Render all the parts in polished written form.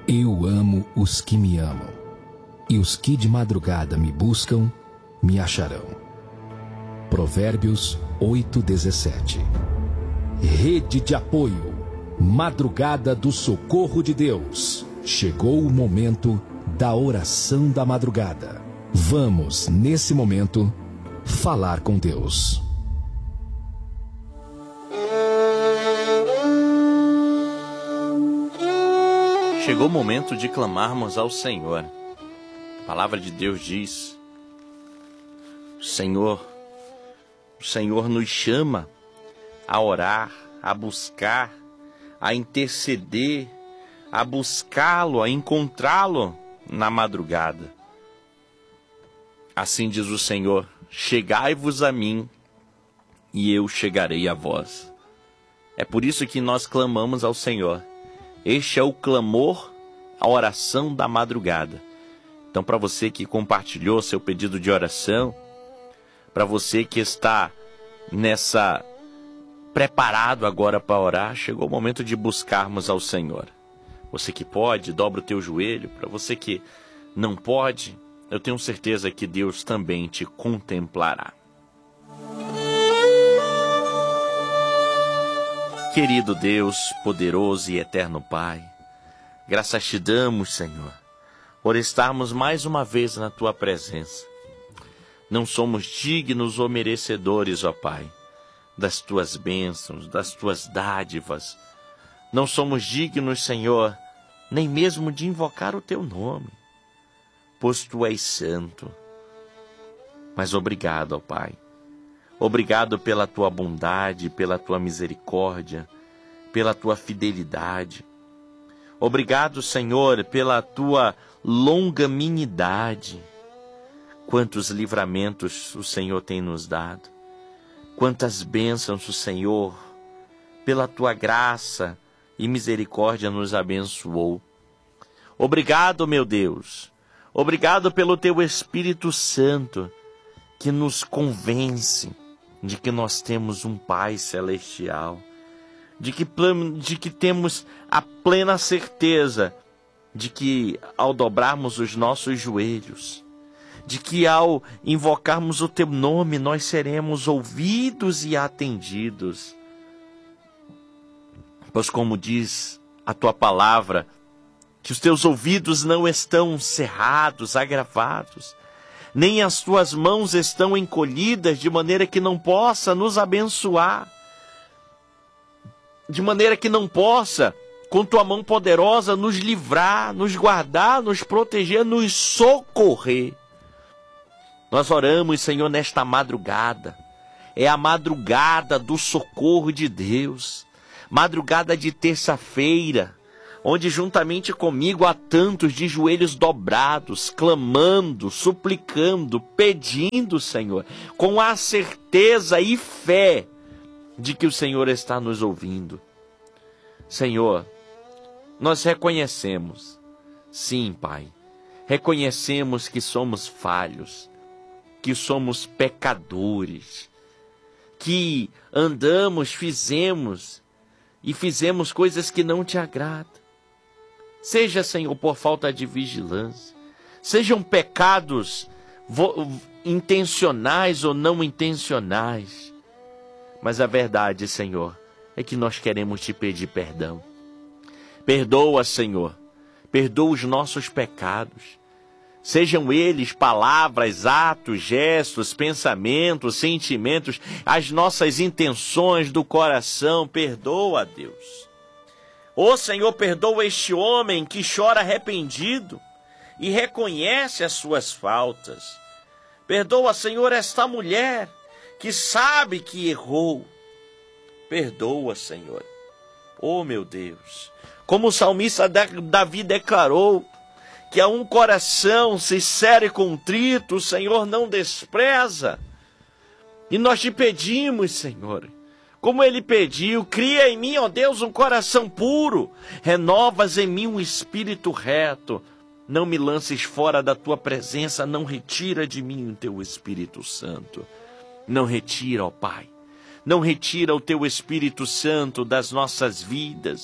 Eu amo os que me amam, e os que de madrugada me buscam, me acharão. Provérbios 8:17. Rede de apoio, madrugada do socorro de Deus. Chegou o momento da oração da madrugada. Vamos, nesse momento, falar com Deus. Chegou o momento de clamarmos ao Senhor. A palavra de Deus diz: o Senhor nos chama a orar, a buscar, a interceder, a buscá-lo, a encontrá-lo na madrugada. Assim diz o Senhor: chegai-vos a mim, e eu chegarei a vós. É por isso que nós clamamos ao Senhor. Este é o clamor, a oração da madrugada. Então, para você que compartilhou seu pedido de oração, para você que está preparado agora para orar, chegou o momento de buscarmos ao Senhor. Você que pode, dobra o teu joelho. Para você que não pode, eu tenho certeza que Deus também te contemplará. Querido Deus, poderoso e eterno Pai, graças te damos, Senhor, por estarmos mais uma vez na Tua presença. Não somos dignos ou merecedores, ó Pai, das Tuas bênçãos, das Tuas dádivas. Não somos dignos, Senhor, nem mesmo de invocar o Teu nome, pois Tu és santo. Mas obrigado, ó Pai. Obrigado pela Tua bondade, pela Tua misericórdia, pela Tua fidelidade. Obrigado, Senhor, pela Tua longanimidade. Quantos livramentos o Senhor tem nos dado. Quantas bênçãos o Senhor, pela Tua graça e misericórdia, nos abençoou. Obrigado, meu Deus. Obrigado pelo Teu Espírito Santo, que nos convence de que nós temos um Pai celestial, de que temos a plena certeza de que ao dobrarmos os nossos joelhos, de que ao invocarmos o Teu nome, nós seremos ouvidos e atendidos. Pois como diz a Tua palavra, que os Teus ouvidos não estão cerrados, agravados, nem as Tuas mãos estão encolhidas, de maneira que não possa nos abençoar, de maneira que não possa, com Tua mão poderosa, nos livrar, nos guardar, nos proteger, nos socorrer. Nós oramos, Senhor, nesta madrugada. É a madrugada do socorro de Deus, madrugada de terça-feira, onde juntamente comigo há tantos de joelhos dobrados, clamando, suplicando, pedindo, Senhor, com a certeza e fé de que o Senhor está nos ouvindo. Senhor, nós reconhecemos, sim, Pai, reconhecemos que somos falhos, que somos pecadores, que andamos, fizemos coisas que não Te agradam. Seja, Senhor, por falta de vigilância, sejam pecados intencionais ou não intencionais, mas a verdade, Senhor, é que nós queremos Te pedir perdão. Perdoa, Senhor, perdoa os nossos pecados, sejam eles palavras, atos, gestos, pensamentos, sentimentos, as nossas intenções do coração. Perdoa, Deus. Ó Senhor, perdoa este homem que chora arrependido e reconhece as suas faltas. Perdoa, Senhor, esta mulher que sabe que errou. Perdoa, Senhor. Oh, meu Deus. Como o salmista Davi declarou, que a um coração sincero e contrito o Senhor não despreza. E nós Te pedimos, Senhor, como ele pediu, cria em mim, ó Deus, um coração puro, renovas em mim um espírito reto. Não me lances fora da Tua presença, não retira de mim o Teu Espírito Santo. Não retira, ó Pai, não retira o Teu Espírito Santo das nossas vidas.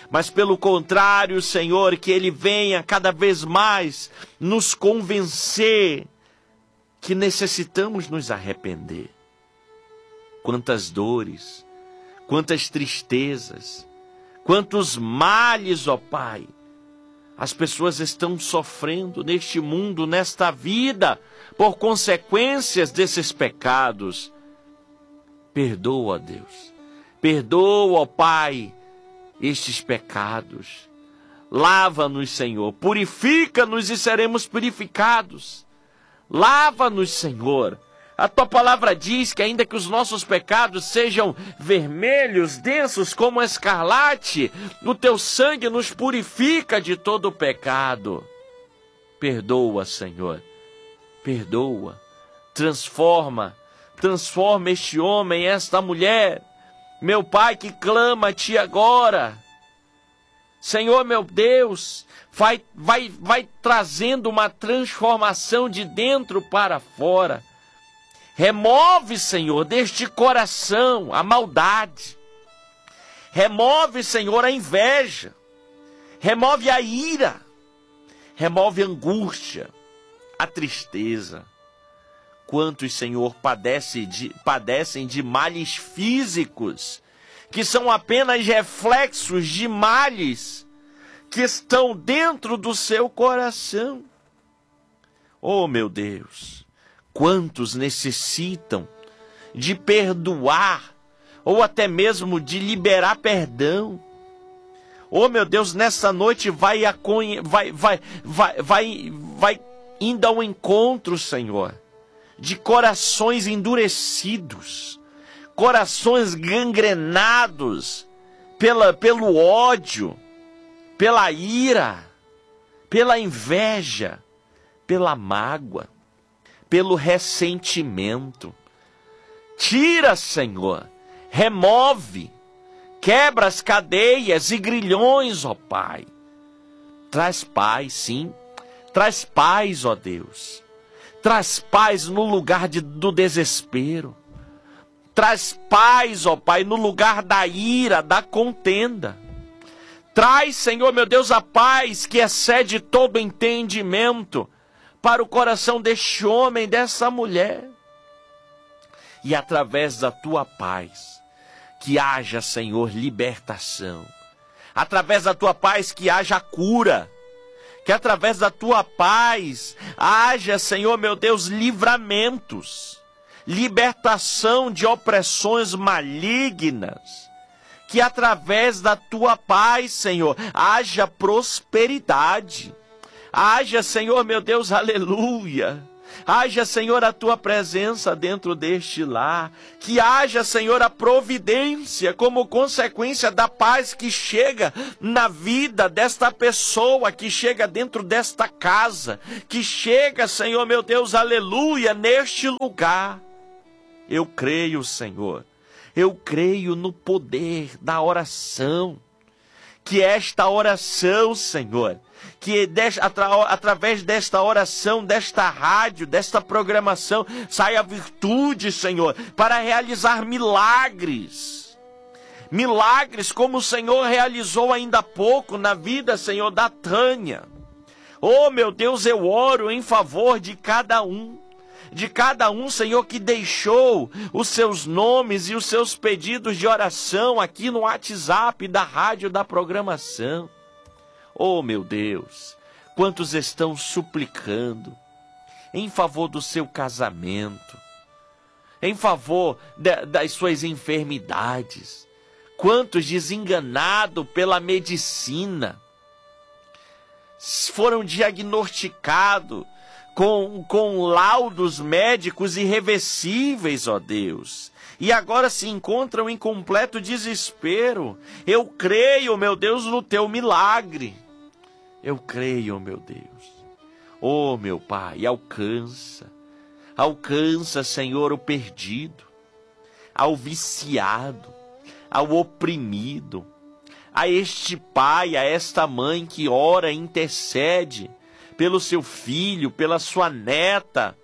Mas pelo contrário, Senhor, que Ele venha cada vez mais nos convencer que necessitamos nos arrepender. Quantas dores, quantas tristezas, quantos males, ó Pai, as pessoas estão sofrendo neste mundo, nesta vida, por consequências desses pecados. Perdoa, Deus. Perdoa, ó Pai, estes pecados. Lava-nos, Senhor. Purifica-nos e seremos purificados. Lava-nos, Senhor. A tua palavra diz que ainda que os nossos pecados sejam vermelhos, densos como a escarlate, o teu sangue nos purifica de todo o pecado. Perdoa, Senhor. Perdoa. Transforma este homem, esta mulher, meu Pai, que clama a Ti agora. Senhor, meu Deus, vai trazendo uma transformação de dentro para fora. Remove, Senhor, deste coração a maldade. Remove, Senhor, a inveja. Remove a ira. Remove a angústia, a tristeza. Quantos, Senhor, padecem de males físicos, que são apenas reflexos de males que estão dentro do seu coração. Oh, meu Deus, quantos necessitam de perdoar, ou até mesmo de liberar perdão. Oh, meu Deus, nessa noite vai indo ao encontro, Senhor, de corações endurecidos, corações gangrenados pelo ódio, pela ira, pela inveja, pela mágoa, pelo ressentimento. Tira, Senhor, remove, quebra as cadeias e grilhões, ó Pai. Traz paz, sim, traz paz, ó Deus. Traz paz no lugar do desespero. Traz paz, ó Pai, no lugar da ira, da contenda. Traz, Senhor, meu Deus, a paz que excede todo entendimento para o coração deste homem, dessa mulher. E através da Tua paz, que haja, Senhor, libertação. Através da Tua paz, que haja cura. Que através da Tua paz haja, Senhor, meu Deus, livramentos, libertação de opressões malignas. Que através da Tua paz, Senhor, haja prosperidade. Haja, Senhor, meu Deus, aleluia. Haja, Senhor, a Tua presença dentro deste lar. Que haja, Senhor, a providência como consequência da paz que chega na vida desta pessoa, que chega dentro desta casa, que chega, Senhor, meu Deus, aleluia, neste lugar. Eu creio, Senhor, eu creio no poder da oração. Que esta oração, Senhor, que através desta oração, desta rádio, desta programação, saia a virtude, Senhor, para realizar milagres. Milagres como o Senhor realizou ainda há pouco na vida, Senhor, da Tânia. Oh, meu Deus, eu oro em favor de cada um. De cada um, Senhor, que deixou os seus nomes e os seus pedidos de oração aqui no WhatsApp da rádio, da programação. Oh, meu Deus, quantos estão suplicando em favor do seu casamento, em favor das suas enfermidades. Quantos desenganados pela medicina foram diagnosticados com laudos médicos irreversíveis, ó Deus, e agora se encontram em completo desespero. Eu creio, meu Deus, no Teu milagre. Eu creio, meu Deus. Oh, meu Pai, alcança, Senhor, o perdido, ao viciado, ao oprimido, a este pai, a esta mãe que ora e intercede pelo seu filho, pela sua neta,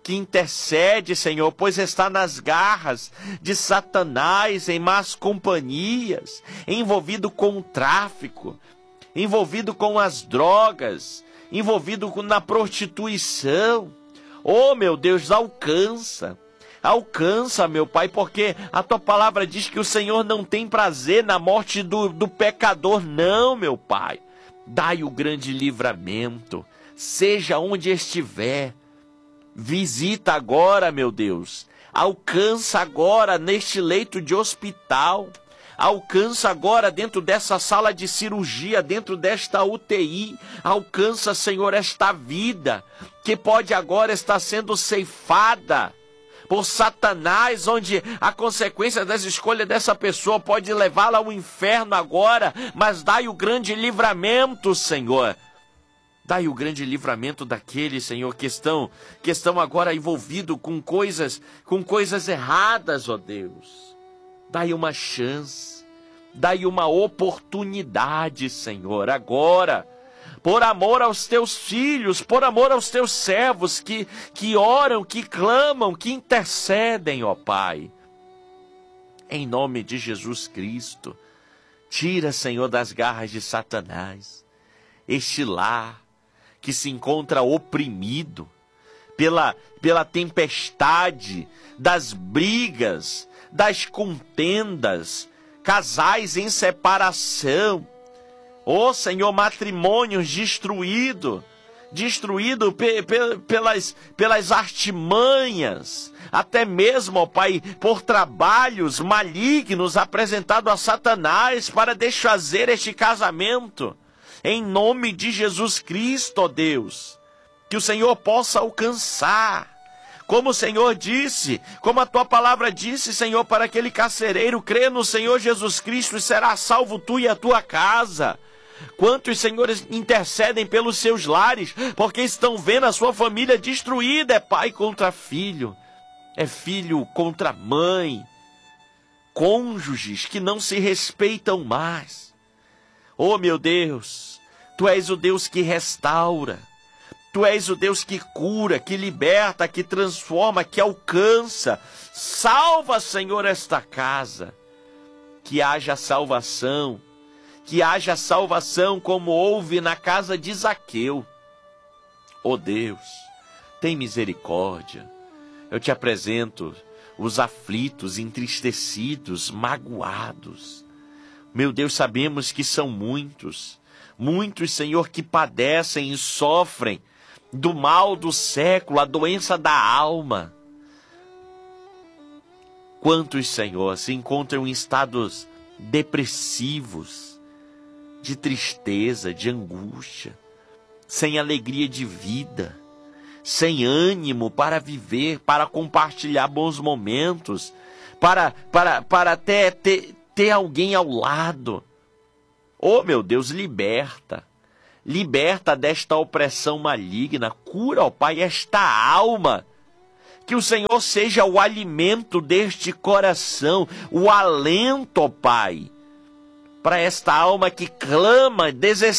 que intercede, Senhor, pois está nas garras de Satanás, em más companhias, envolvido com o tráfico, envolvido com as drogas, envolvido na prostituição. Oh, meu Deus, alcança, meu Pai, porque a tua palavra diz que o Senhor não tem prazer na morte do pecador, não, meu Pai. Dai o grande livramento, seja onde estiver, visita agora, meu Deus, alcança agora neste leito de hospital, alcança agora dentro dessa sala de cirurgia, dentro desta UTI, alcança, Senhor, esta vida que pode agora estar sendo ceifada por Satanás, onde a consequência das escolhas dessa pessoa pode levá-la ao inferno agora, mas dai o grande livramento, Senhor. Dai o grande livramento daqueles, Senhor, que estão agora envolvidos com coisas erradas, ó Deus. Dai uma chance, dai uma oportunidade, Senhor, agora, por amor aos teus filhos, por amor aos teus servos que oram, que clamam, que intercedem, ó Pai. Em nome de Jesus Cristo, tira, Senhor, das garras de Satanás este lar que se encontra oprimido pela tempestade das brigas, das contendas, casais em separação. Ó Senhor, matrimônios destruídos pelas artimanhas, até mesmo, ó Pai, por trabalhos malignos apresentados a Satanás para desfazer este casamento. Em nome de Jesus Cristo, ó Deus, que o Senhor possa alcançar, como o Senhor disse, como a tua palavra disse, Senhor, para aquele carcereiro, crê no Senhor Jesus Cristo e será salvo tu e a tua casa. Quantos, senhores, intercedem pelos seus lares, porque estão vendo a sua família destruída, é pai contra filho, é filho contra mãe, cônjuges que não se respeitam mais. Oh, meu Deus, tu és o Deus que restaura, tu és o Deus que cura, que liberta, que transforma, que alcança. Salva, Senhor, esta casa, que haja salvação como houve na casa de Zaqueu. Oh Deus, tem misericórdia. Eu te apresento os aflitos, entristecidos, magoados. Meu Deus, sabemos que são muitos, Senhor, que padecem e sofrem do mal do século, a doença da alma. Quantos, Senhor, se encontram em estados depressivos, de tristeza, de angústia, sem alegria de vida, sem ânimo para viver, para compartilhar bons momentos, para até ter alguém ao lado. Oh, meu Deus, liberta desta opressão maligna, cura, ó Pai, esta alma, que o Senhor seja o alimento deste coração, o alento, ó Pai, para esta alma que clama,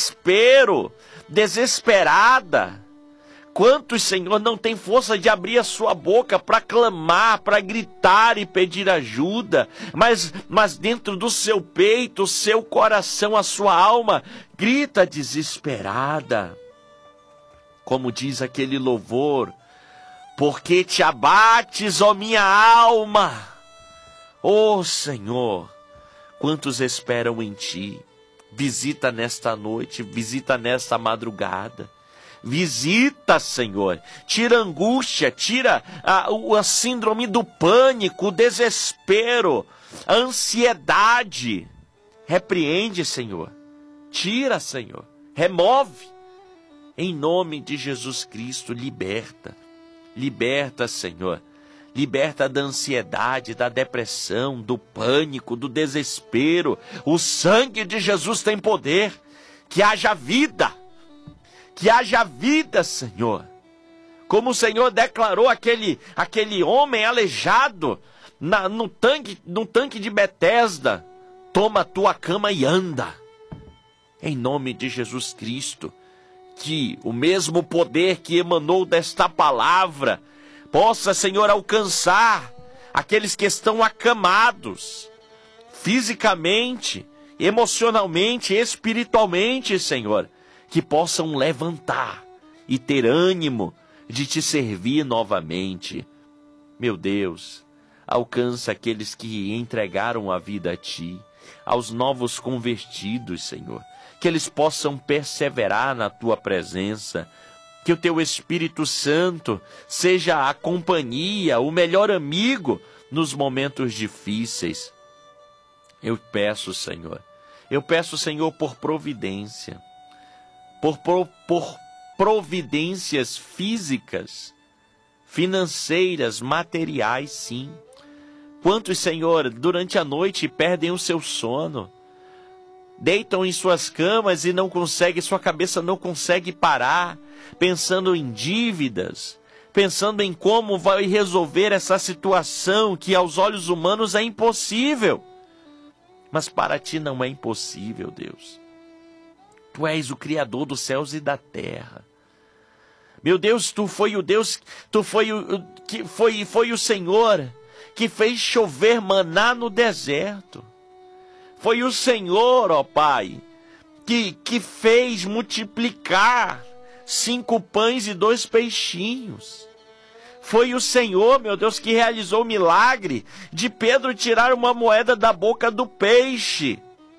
desesperada. Quantos, Senhor, não tem força de abrir a sua boca para clamar, para gritar e pedir ajuda, mas dentro do seu peito, o seu coração, a sua alma grita desesperada. Como diz aquele louvor, porque te abates, ó minha alma. Ó Senhor, quantos esperam em ti? Visita nesta noite, visita nesta madrugada. Visita, Senhor, tira a angústia, tira a síndrome do pânico, o desespero, a ansiedade. Repreende, Senhor, tira, Senhor, remove. Em nome de Jesus Cristo, liberta, Senhor. Liberta da ansiedade, da depressão, do pânico, do desespero. O sangue de Jesus tem poder. Que haja vida, Senhor. Como o Senhor declarou aquele homem aleijado no tanque de Betesda: toma a tua cama e anda. Em nome de Jesus Cristo, que o mesmo poder que emanou desta palavra possa, Senhor, alcançar aqueles que estão acamados, fisicamente, emocionalmente, espiritualmente, Senhor, que possam levantar e ter ânimo de te servir novamente. Meu Deus, alcança aqueles que entregaram a vida a Ti, aos novos convertidos, Senhor, que eles possam perseverar na Tua presença, que o Teu Espírito Santo seja a companhia, o melhor amigo nos momentos difíceis. Eu peço, Senhor, por providência, por providências físicas, financeiras, materiais, sim. Quantos, Senhor, durante a noite perdem o seu sono, deitam em suas camas e sua cabeça não consegue parar, pensando em dívidas, pensando em como vai resolver essa situação que aos olhos humanos é impossível. Mas para Ti não é impossível, Deus. Tu és o Criador dos céus e da terra. Meu Deus, Tu foi o Deus, foi o Senhor que fez chover maná no deserto. Foi o Senhor, ó Pai, que fez multiplicar 5 pães e 2 peixinhos. Foi o Senhor, meu Deus, que realizou o milagre de Pedro tirar uma moeda da boca do peixe.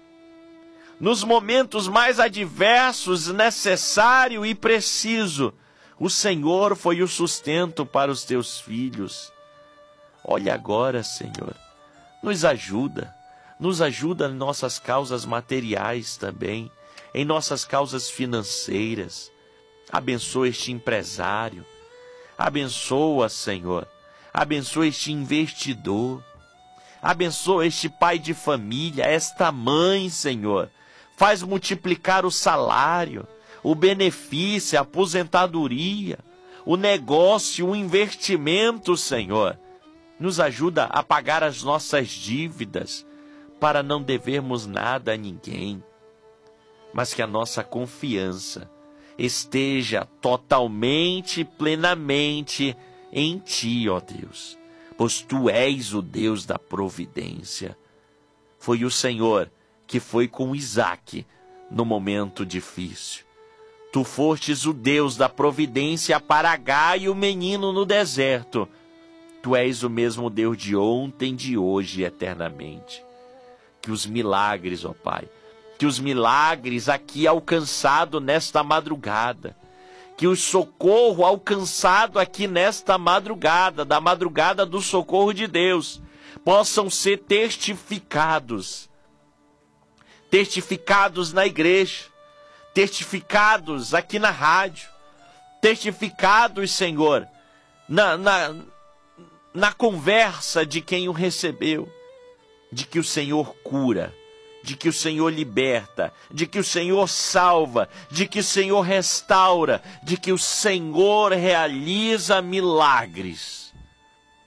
Nos momentos mais adversos, necessário e preciso, o Senhor foi o sustento para os Teus filhos. Olha agora, Senhor, nos ajuda em nossas causas materiais também, em nossas causas financeiras. Abençoa este empresário, abençoa, Senhor, abençoa este investidor, abençoa este pai de família, esta mãe, Senhor. Faz multiplicar o salário, o benefício, a aposentadoria, o negócio, o investimento, Senhor. Nos ajuda a pagar as nossas dívidas, para não devermos nada a ninguém, mas que a nossa confiança esteja totalmente, plenamente em Ti, ó Deus, pois Tu és o Deus da providência. Foi o Senhor que foi com Isaque no momento difícil. Tu fostes o Deus da providência para Agar e o menino no deserto. Tu és o mesmo Deus de ontem, de hoje e eternamente. Que os milagres, ó Pai, que os milagres aqui alcançado nesta madrugada, que o socorro alcançado aqui nesta madrugada, da madrugada do socorro de Deus, possam ser testificados na igreja, testificados aqui na rádio, testificados, Senhor, na conversa de quem o recebeu, de que o Senhor cura, de que o Senhor liberta, de que o Senhor salva, de que o Senhor restaura, de que o Senhor realiza milagres.